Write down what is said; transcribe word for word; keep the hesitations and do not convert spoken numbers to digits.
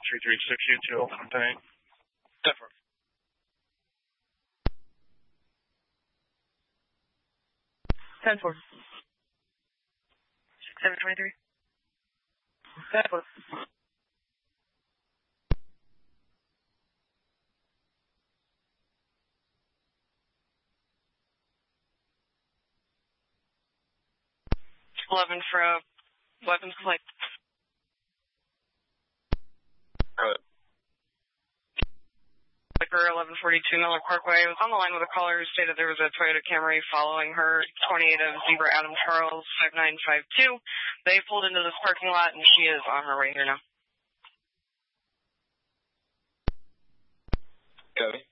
three three six U two, Fontane. Different. ten four. six seven twenty-three. ten four. eleven for a weapons flight. Good. Liquor eleven forty-two Miller Parkway. I was on the line with a caller who stated there was a Toyota Camry following her, twenty-eight of Zebra Adam Charles, five nine five two. They pulled into this parking lot, and she is on her way here now. Cody.